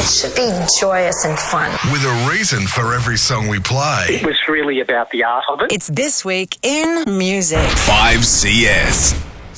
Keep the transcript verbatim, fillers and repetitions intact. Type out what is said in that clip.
should be joyous and fun. With a reason for every song we play. It was really about the art of it. It's This Week in Music. five C S.